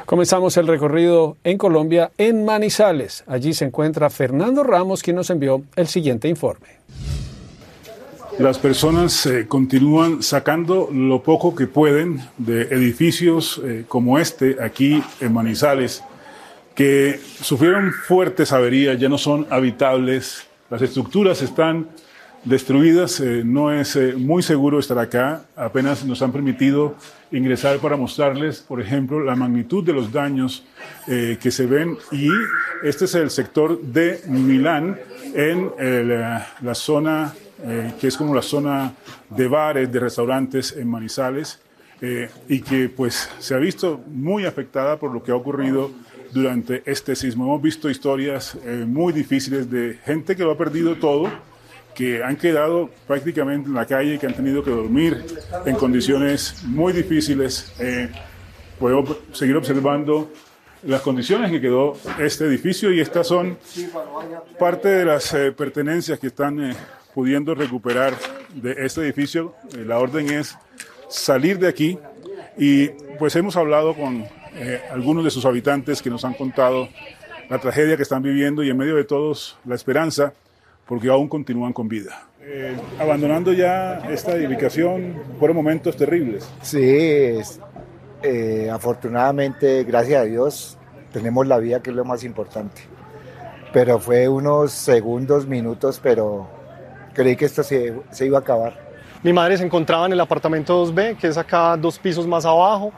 Comenzamos el recorrido en Colombia, en Manizales. Allí se encuentra Fernando Ramos, quien nos envió el siguiente informe. Las personas continúan sacando lo poco que pueden de edificios como este aquí en Manizales, que sufrieron fuertes averías, ya no son habitables, las estructuras están destruidas, no es muy seguro estar acá, apenas nos han permitido ingresar para mostrarles, por ejemplo, la magnitud de los daños que se ven, y este es el sector de Milán, en la zona que es como la zona de bares, de restaurantes en Manizales, y que pues se ha visto muy afectada por lo que ha ocurrido durante este sismo. Hemos visto historias muy difíciles de gente que lo ha perdido todo, que han quedado prácticamente en la calle, que han tenido que dormir en condiciones muy difíciles. Puedo seguir observando las condiciones en que quedó este edificio, y estas son parte de las pertenencias que están pudiendo recuperar de este edificio. La orden es salir de aquí, y pues hemos hablado con algunos de sus habitantes que nos han contado la tragedia que están viviendo, y en medio de todos la esperanza, porque aún continúan con vida. Abandonando ya esta edificación, fueron momentos terribles. Sí, afortunadamente, gracias a Dios, tenemos la vida, que es lo más importante. Pero fue unos segundos, minutos, pero creí que esto se iba a acabar. Mi madre se encontraba en el apartamento 2B, que es acá 2 pisos más abajo.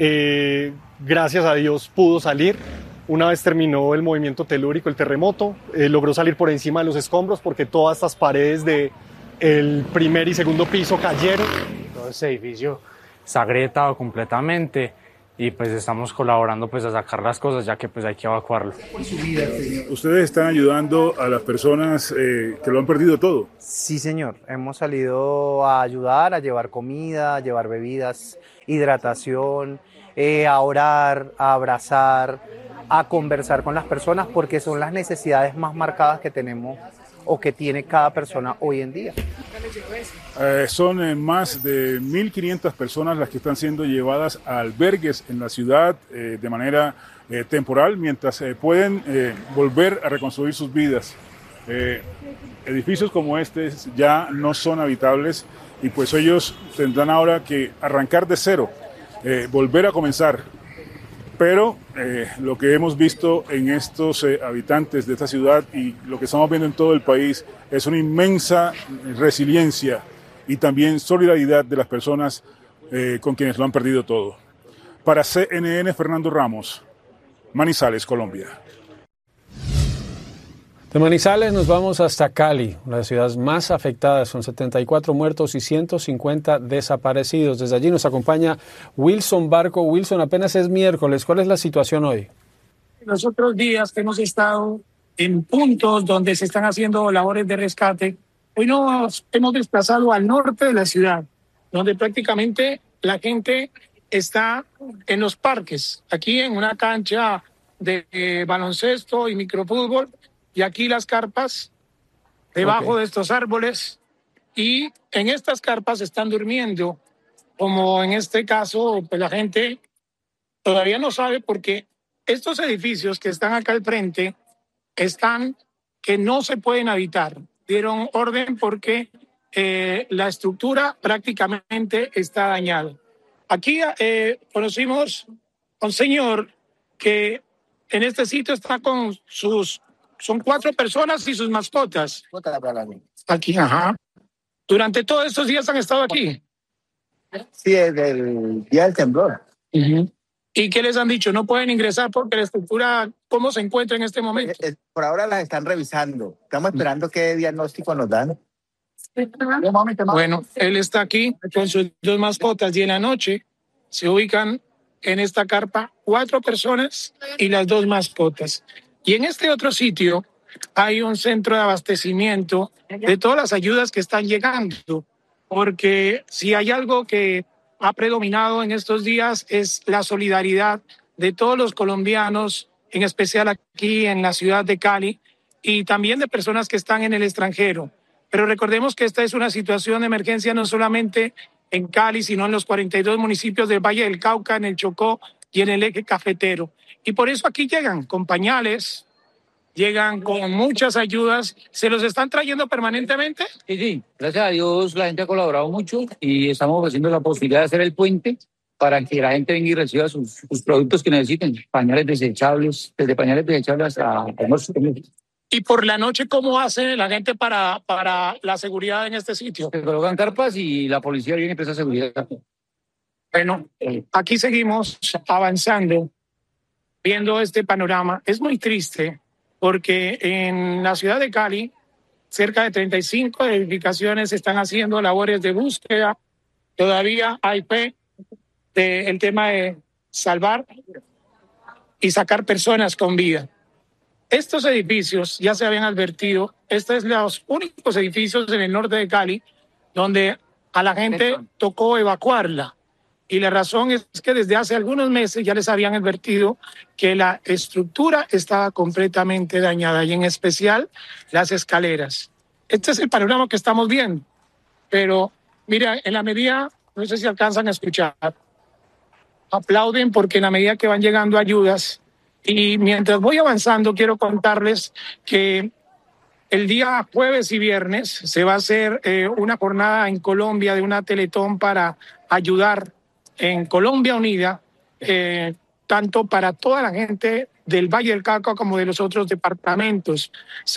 Gracias a Dios pudo salir. Una vez terminó el movimiento telúrico, el terremoto, logró salir por encima de los escombros, porque todas estas paredes del primer y segundo piso cayeron. Todo este edificio está agrietado completamente, y pues estamos colaborando pues a sacar las cosas, ya que pues hay que evacuarlo. Ustedes están ayudando a las personas que lo han perdido todo. Sí, señor. Hemos salido a ayudar, a llevar comida, a llevar bebidas, hidratación, a orar, a abrazar, a conversar con las personas, porque son las necesidades más marcadas que tenemos o que tiene cada persona hoy en día. Son más de 1.500 personas las que están siendo llevadas a albergues en la ciudad de manera temporal, mientras pueden volver a reconstruir sus vidas. Edificios como este ya no son habitables, y pues ellos tendrán ahora que arrancar de cero, volver a comenzar. Pero lo que hemos visto en estos habitantes de esta ciudad, y lo que estamos viendo en todo el país, es una inmensa resiliencia y también solidaridad de las personas con quienes lo han perdido todo. Para CNN, Fernando Ramos, Manizales, Colombia. De Manizales nos vamos hasta Cali, una de las ciudades más afectadas, con 74 muertos y 150 desaparecidos. Desde allí nos acompaña Wilson Barco. Wilson, apenas es miércoles. ¿Cuál es la situación hoy? Los otros días que hemos estado en puntos donde se están haciendo labores de rescate, hoy nos hemos desplazado al norte de la ciudad, donde prácticamente la gente está en los parques, aquí en una cancha de baloncesto y microfútbol, y aquí las carpas debajo de estos árboles, y en estas carpas están durmiendo, como en este caso, pues la gente todavía no sabe, porque estos edificios que están acá al frente están que no se pueden habitar. Dieron orden porque la estructura prácticamente está dañada. Aquí conocimos a un señor que en este sitio está con son 4 personas y sus mascotas. Aquí, ajá. Durante todos estos días han estado aquí. Sí, desde el día del temblor. Uh-huh. ¿Y qué les han dicho? No pueden ingresar porque la estructura, ¿cómo se encuentra en este momento? Por ahora las están revisando. Estamos esperando qué diagnóstico nos dan. Bueno, él está aquí con sus 2 mascotas, y en la noche se ubican en esta carpa 4 personas y las 2 mascotas. Y en este otro sitio hay un centro de abastecimiento de todas las ayudas que están llegando, porque si hay algo que ha predominado en estos días es la solidaridad de todos los colombianos, en especial aquí en la ciudad de Cali, y también de personas que están en el extranjero. Pero recordemos que esta es una situación de emergencia no solamente en Cali, sino en los 42 municipios del Valle del Cauca, en el Chocó y en el eje cafetero. Y por eso aquí llegan con pañales, llegan con muchas ayudas. ¿Se los están trayendo permanentemente? Sí, gracias a Dios la gente ha colaborado mucho y estamos ofreciendo la posibilidad de hacer el puente para que la gente venga y reciba sus productos que necesiten, pañales desechables, desde pañales desechables hasta almuerzos. Y por la noche, ¿cómo hace la gente para la seguridad en este sitio? Se colocan carpas y la policía viene y presta seguridad. Bueno, aquí seguimos avanzando, viendo este panorama. Es muy triste porque en la ciudad de Cali, cerca de 35 edificaciones están haciendo labores de búsqueda. Todavía hay fe del tema de salvar y sacar personas con vida. Estos edificios ya se habían advertido, estos son los únicos edificios en el norte de Cali donde a la gente tocó evacuarla. Y la razón es que desde hace algunos meses ya les habían advertido que la estructura estaba completamente dañada y en especial las escaleras. Este es el panorama que estamos viendo. Pero mira, en la medida, no sé si alcanzan a escuchar, aplauden porque en la medida que van llegando ayudas. Y mientras voy avanzando, quiero contarles que el día jueves y viernes se va a hacer una jornada en Colombia de una teletón para ayudar en Colombia Unida, tanto para toda la gente del Valle del Cauca como de los otros departamentos.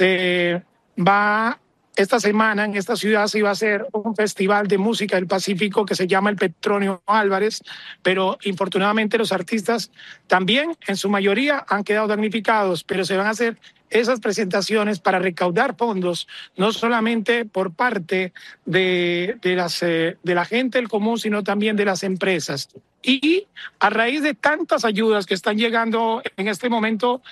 Esta semana en esta ciudad se iba a hacer un festival de música del Pacífico que se llama el Petronio Álvarez, pero infortunadamente los artistas también en su mayoría han quedado damnificados, pero se van a hacer esas presentaciones para recaudar fondos, no solamente por parte de la gente del común, sino también de las empresas. Y a raíz de tantas ayudas que están llegando en este momento,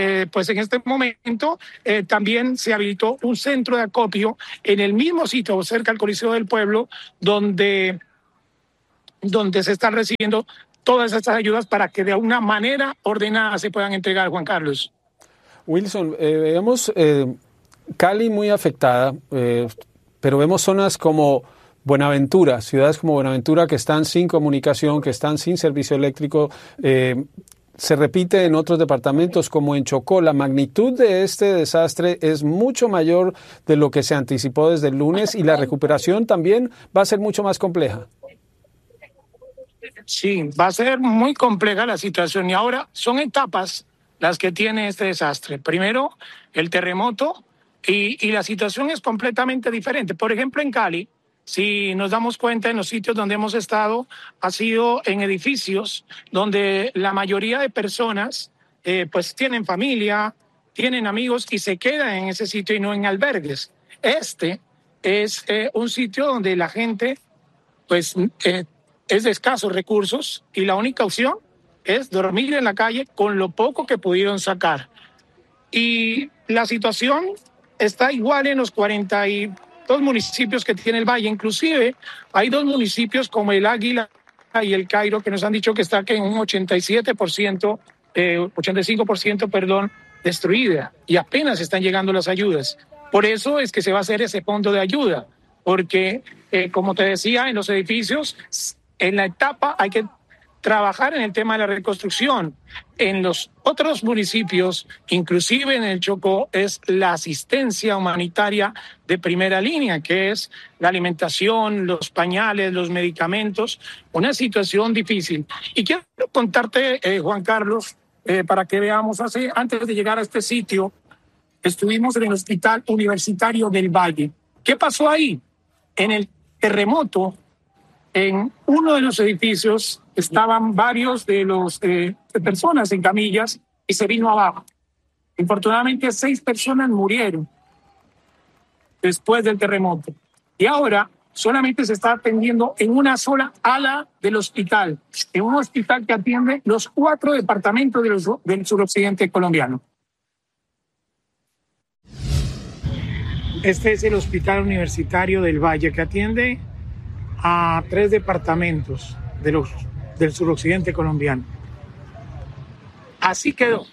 también se habilitó un centro de acopio en el mismo sitio, cerca del Coliseo del Pueblo, donde se están recibiendo todas estas ayudas para que de una manera ordenada se puedan entregar, Juan Carlos. Wilson, vemos Cali muy afectada, pero vemos zonas como Buenaventura, ciudades como Buenaventura que están sin comunicación, que están sin servicio eléctrico. Se repite en otros departamentos como en Chocó. La magnitud de este desastre es mucho mayor de lo que se anticipó desde el lunes y la recuperación también va a ser mucho más compleja. Sí, va a ser muy compleja la situación y ahora son etapas las que tiene este desastre. Primero, el terremoto y la situación es completamente diferente. Por ejemplo, en Cali, si nos damos cuenta en los sitios donde hemos estado, ha sido en edificios donde la mayoría de personas pues tienen familia, tienen amigos y se quedan en ese sitio y no en albergues. Este es un sitio donde la gente pues es de escasos recursos y la única opción es dormir en la calle con lo poco que pudieron sacar. Y la situación está igual en los 42 municipios que tiene el Valle. Inclusive hay 2 municipios como el Águila y el Cairo que nos han dicho que está en un 85% destruida y apenas están llegando las ayudas. Por eso es que se va a hacer ese fondo de ayuda, porque como te decía, en los edificios, en la etapa hay que trabajar en el tema de la reconstrucción. En los otros municipios, inclusive en el Chocó, es la asistencia humanitaria de primera línea, que es la alimentación, los pañales, los medicamentos, una situación difícil. Y quiero contarte, Juan Carlos, para que veamos, antes de llegar a este sitio, estuvimos en el Hospital Universitario del Valle. ¿Qué pasó ahí? En el terremoto, en uno de los edificios estaban varios de los personas en camillas y se vino abajo. Infortunadamente 6 personas murieron después del terremoto. Y ahora solamente se está atendiendo en una sola ala del hospital, en un hospital que atiende los 4 departamentos del suroccidente colombiano. Este es el Hospital Universitario del Valle, que atiende a 3 departamentos del suroccidente colombiano. Así quedó.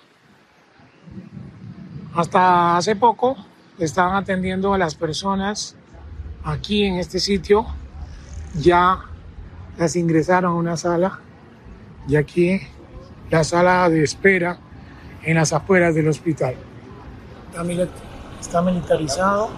Hasta hace poco estaban atendiendo a las personas aquí en este sitio. Ya las ingresaron a una sala y aquí la sala de espera en las afueras del hospital. Está militarizado.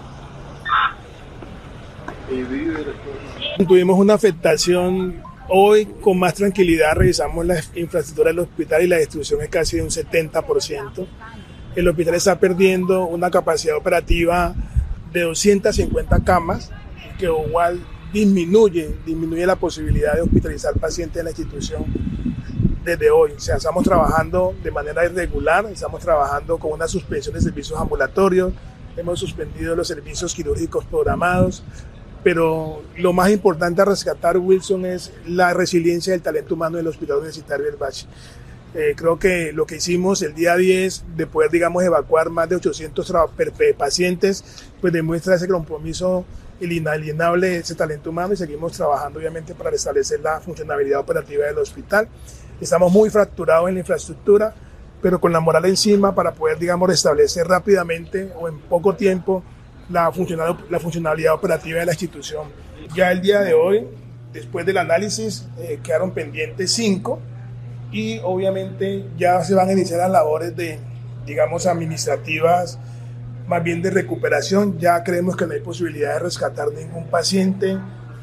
Tuvimos una afectación hoy. Con más tranquilidad revisamos la infraestructura del hospital y la destrucción es casi de un 70%. El hospital está perdiendo una capacidad operativa de 250 camas, que igual disminuye la posibilidad de hospitalizar pacientes en la institución desde hoy. O sea, estamos trabajando de manera irregular, estamos trabajando con una suspensión de servicios ambulatorios, hemos suspendido los servicios quirúrgicos programados, pero lo más importante a rescatar, Wilson, es la resiliencia del talento humano del Hospital Universitario del Valle. Creo que lo que hicimos el día 10 de poder, digamos, evacuar más de 800 pacientes, pues demuestra ese compromiso inalienable de ese talento humano, y seguimos trabajando obviamente para restablecer la funcionalidad operativa del hospital. Estamos muy fracturados en la infraestructura, pero con la moral encima para poder, digamos, restablecer rápidamente o en poco tiempo la funcionalidad operativa de la institución. Ya el día de hoy, después del análisis, quedaron pendientes 5, y obviamente ya se van a iniciar las labores de, digamos, administrativas, más bien de recuperación. Ya creemos que no hay posibilidad de rescatar ningún paciente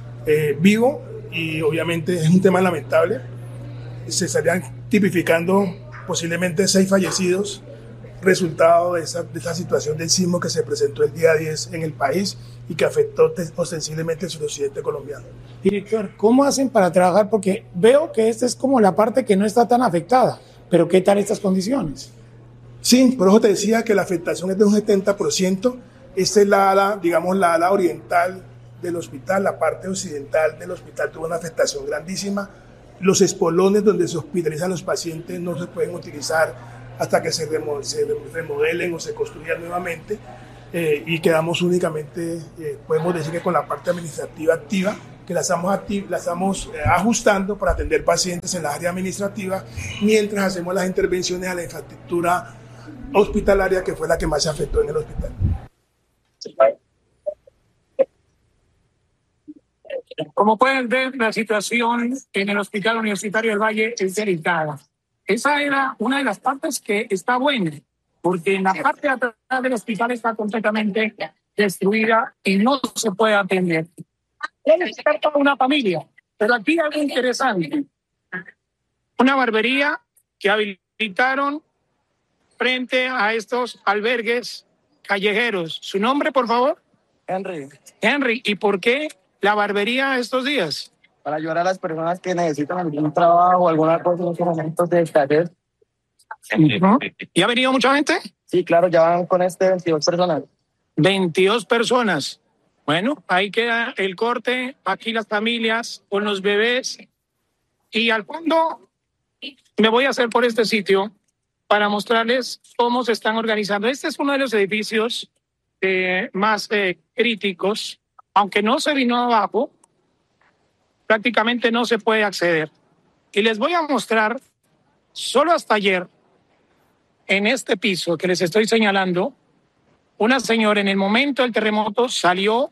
vivo, y obviamente es un tema lamentable. Se estarían tipificando posiblemente 6 fallecidos, resultado de esa situación del sismo que se presentó el día 10 en el país y que afectó ostensiblemente el suroccidente colombiano. Director, ¿cómo hacen para trabajar? Porque veo que esta es como la parte que no está tan afectada, pero ¿qué tal estas condiciones? Sí, por eso te decía que la afectación es de un 70%. Esta es la ala, digamos, la ala oriental del hospital. La parte occidental del hospital tuvo una afectación grandísima. Los espolones donde se hospitalizan los pacientes no se pueden utilizar hasta que se remodelen o se construyan nuevamente, y quedamos únicamente, podemos decir que con la parte administrativa activa, que la estamos ajustando para atender pacientes en la área administrativa, mientras hacemos las intervenciones a la infraestructura hospitalaria, que fue la que más se afectó en el hospital. Como pueden ver, la situación en el Hospital Universitario del Valle es delicada. Esa era una de las partes que está buena, porque en la parte de atrás del hospital está completamente destruida y no se puede atender. Puede estar toda una familia, pero aquí hay algo interesante. Una barbería que habilitaron frente a estos albergues callejeros. ¿Su nombre, por favor? Henry. ¿Y por qué la barbería estos días? Para ayudar a las personas que necesitan algún trabajo, alguna cosa en estos momentos de escasez. ¿Y ha venido mucha gente? Sí, claro, ya van con 22 personas. 22 personas. Bueno, ahí queda el corte, aquí las familias con los bebés. Y al fondo me voy a hacer por este sitio para mostrarles cómo se están organizando. Este es uno de los edificios más críticos. Aunque no se vino abajo, prácticamente no se puede acceder. Y les voy a mostrar, solo hasta ayer, en este piso que les estoy señalando, una señora en el momento del terremoto salió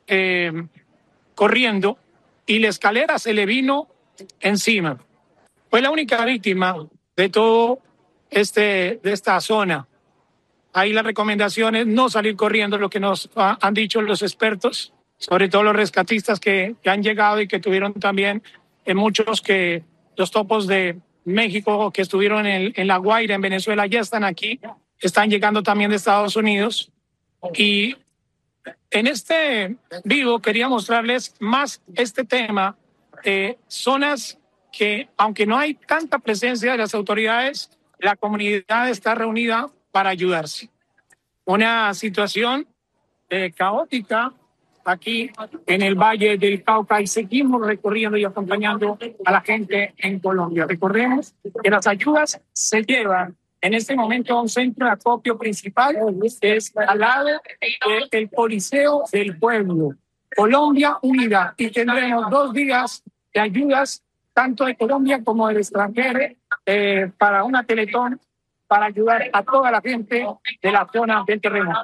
corriendo y la escalera se le vino encima. Fue la única víctima de todo de esta zona. Ahí la recomendación es no salir corriendo, lo que nos han dicho los expertos, sobre todo los rescatistas que han llegado y que tuvieron también muchos que los topos de México que estuvieron en La Guaira, en Venezuela, ya están aquí, están llegando también de Estados Unidos. Y en este vivo quería mostrarles más este tema, zonas que, aunque no hay tanta presencia de las autoridades, la comunidad está reunida para ayudarse. Una situación caótica aquí en el Valle del Cauca, y seguimos recorriendo y acompañando a la gente en Colombia. Recordemos que las ayudas se llevan en este momento a un centro de acopio principal, que es al lado del Coliseo del Pueblo, Colombia Unida, y tendremos 2 días de ayudas tanto de Colombia como del extranjero para una teletón para ayudar a toda la gente de la zona del terremoto.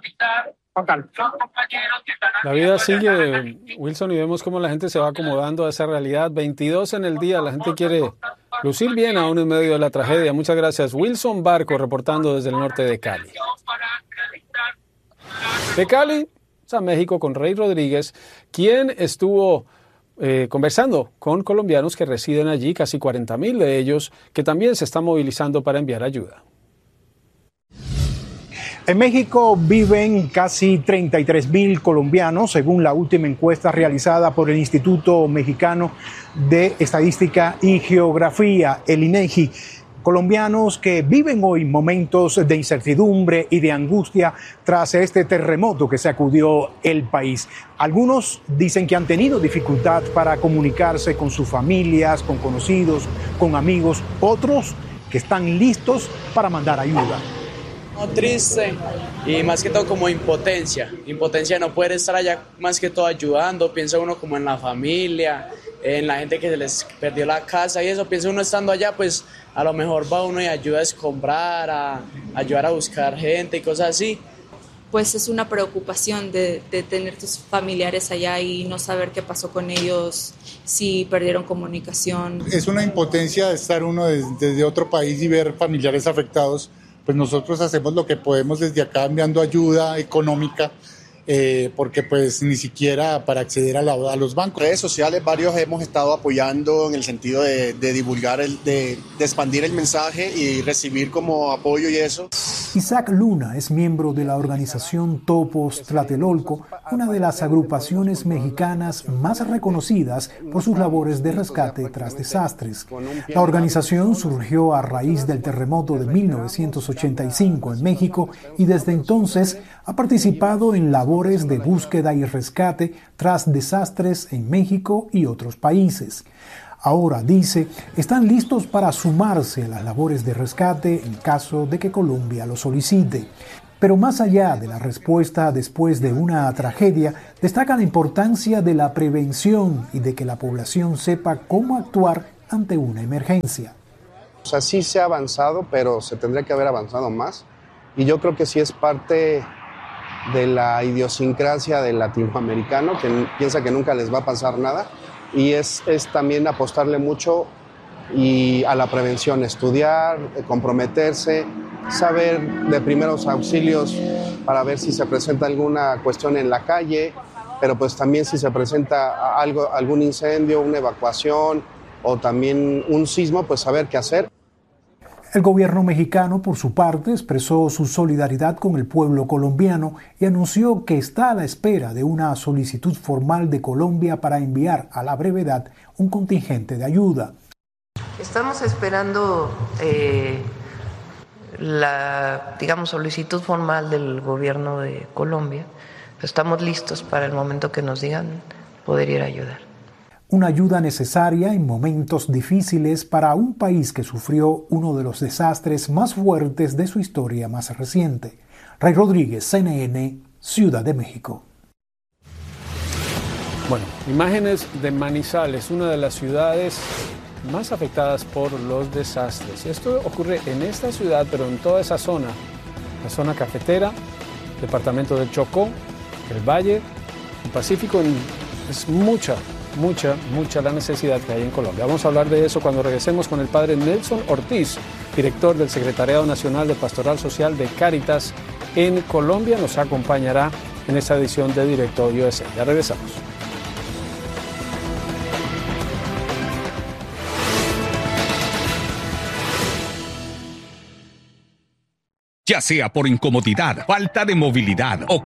La vida sigue, Wilson, y vemos cómo la gente se va acomodando a esa realidad. 22 en el día, la gente quiere lucir bien aún en medio de la tragedia. Muchas gracias. Wilson Barco reportando desde el norte de Cali. De Cali a México con Rey Rodríguez, quien estuvo conversando con colombianos que residen allí, casi 40,000 de ellos, que también se están movilizando para enviar ayuda. En México viven casi 33,000 colombianos, según la última encuesta realizada por el Instituto Mexicano de Estadística y Geografía, el INEGI. Colombianos que viven hoy momentos de incertidumbre y de angustia tras este terremoto que sacudió el país. Algunos dicen que han tenido dificultad para comunicarse con sus familias, con conocidos, con amigos. Otros que están listos para mandar ayuda. Triste y más que todo como impotencia de no poder estar allá, más que todo ayudando. Piensa uno como en la familia, en la gente que se les perdió la casa y eso. Piensa uno estando allá, pues a lo mejor va uno y ayuda a escombrar, a ayudar a buscar gente y cosas así. Pues es una preocupación de tener tus familiares allá y no saber qué pasó con ellos, si perdieron comunicación. Es una impotencia de estar uno desde otro país y ver familiares afectados. Pues nosotros hacemos lo que podemos desde acá enviando ayuda económica, porque pues ni siquiera para acceder a los bancos. En redes sociales varios hemos estado apoyando en el sentido de divulgar, de expandir el mensaje y recibir como apoyo y eso. Isaac Luna es miembro de la organización Topos Tlatelolco, una de las agrupaciones mexicanas más reconocidas por sus labores de rescate tras desastres. La organización surgió a raíz del terremoto de 1985 en México y desde entonces ha participado en labores de búsqueda y rescate tras desastres en México y otros países. Ahora, dice, están listos para sumarse a las labores de rescate en caso de que Colombia lo solicite. Pero más allá de la respuesta después de una tragedia, destaca la importancia de la prevención y de que la población sepa cómo actuar ante una emergencia. O sea, sí se ha avanzado, pero se tendría que haber avanzado más. Y yo creo que sí es parte de la idiosincrasia del latinoamericano, que piensa que nunca les va a pasar nada. Y es también apostarle mucho y a la prevención, estudiar, comprometerse, saber de primeros auxilios para ver si se presenta alguna cuestión en la calle, pero pues también si se presenta algún incendio, una evacuación o también un sismo, pues saber qué hacer. El gobierno mexicano, por su parte, expresó su solidaridad con el pueblo colombiano y anunció que está a la espera de una solicitud formal de Colombia para enviar a la brevedad un contingente de ayuda. Estamos esperando la, solicitud formal del gobierno de Colombia. Estamos listos para el momento que nos digan poder ir a ayudar. Una ayuda necesaria en momentos difíciles para un país que sufrió uno de los desastres más fuertes de su historia más reciente. Rey Rodríguez, CNN, Ciudad de México. Bueno, imágenes de Manizales, una de las ciudades más afectadas por los desastres. Esto ocurre en esta ciudad, pero en toda esa zona, la zona cafetera, departamento del Chocó, el Valle, el Pacífico, es mucha la necesidad que hay en Colombia. Vamos a hablar de eso cuando regresemos con el padre Nelson Ortiz, director del Secretariado Nacional de Pastoral Social de Cáritas en Colombia. Nos acompañará en esta edición de Directo USA. Ya regresamos. Ya sea por incomodidad, falta de movilidad o